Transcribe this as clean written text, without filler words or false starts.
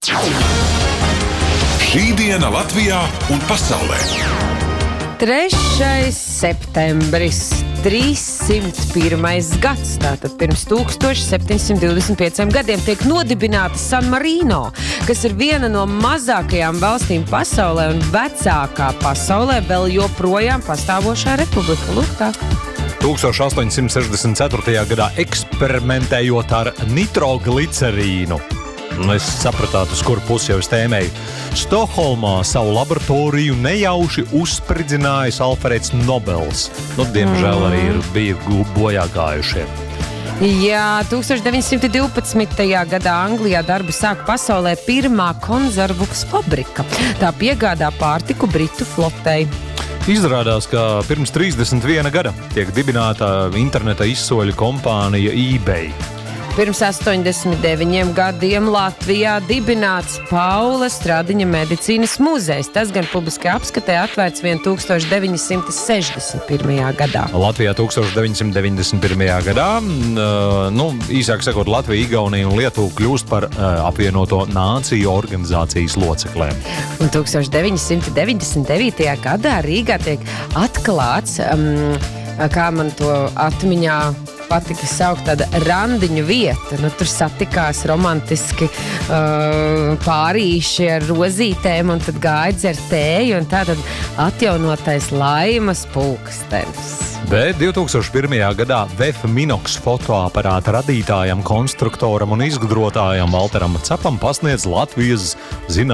Šī diena Latvijā un pasaulē. 3. septembris, 301. gads, tātad pirms 1725 gadiem tiek nodibināta San Marino, kas ir viena no mazākajām valstīm pasaulē un vecākā pasaulē vēl joprojām pastāvošā republika. Lūk tā. 1864. gadā eksperimentējot ar nitroglicerīnu. Es sapratu, uz kuru pusi jau es tēmēju. Stokholmā savu laboratoriju nejauši uzspridzinājis Alfreds Nobels. Diemžēl arī bija bojā gājušie. Jā, 1912. gadā Anglijā darbu sāka pasaulē pirmā konzervu fabrika. Tā piegādā pārtiku Britu flotei. Izrādās, ka pirms 31 gada tiek dibināta interneta izsoļu kompānija eBay. Pirms 89 gadiem Latvijā dibināts Paula Stradiņa medicīnas muzejs. Tas gan publiskajā apskatē atvērts 1961. gadā. Latvijā 1991. gadā, īsāk sakot, Latvija, Igaunija un Lietuva kļūst par apvienoto nāciju organizācijas loceklēm. Un 1999. gadā Rīgā tiek atklāts, kā man to atmiņā patika saukt, tāda randiņu vieta. Tur satikās romantiski pārīši ar rozītēm un tad gāja dzert tēju un tātad atjaunotais Laimas pulkstenis. Bet 2001. gadā VF Minox fotoaparāta radītājam, konstruktoram un izgudrotājam Valteram Capam pasniedz Latvijas zinātnes